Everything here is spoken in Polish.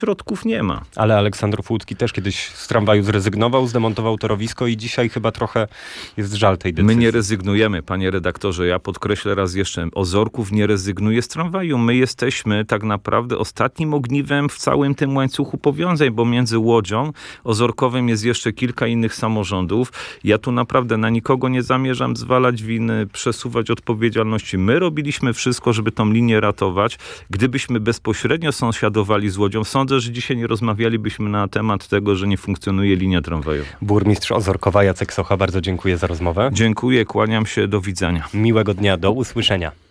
Środków nie ma. Ale Aleksandr Łódzki też kiedyś z tramwaju zrezygnował, zdemontował torowisko i dzisiaj chyba trochę jest żal tej decyzji. My nie rezygnujemy, panie redaktorze. Ja podkreślę raz jeszcze. Ozorków nie rezygnuje z tramwaju. My jesteśmy tak naprawdę ostatnim ogniwem w całym tym łańcuchu powiązań, bo między Łodzią, Ozorkowem jest jeszcze kilka innych samorządów. Ja tu naprawdę na nikogo nie zamierzam zwalać winy, przesuwać odpowiedzialności. My robiliśmy wszystko, żeby tą linię ratować. Gdybyśmy bezpośrednio sąsiadowali z Łodzią, sądzę, że dzisiaj nie rozmawialibyśmy na temat tego, że nie funkcjonuje linia tramwajowa. Burmistrz Ozorkowa Jacek Socha, bardzo dziękuję za rozmowę. Dziękuję, kłaniam się, do widzenia. Miłego dnia, do usłyszenia.